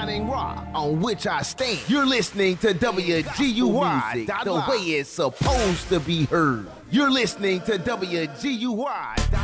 shining rock on which I stand. You're listening to WGUY, the way it's supposed to be heard. You're listening to WGUY.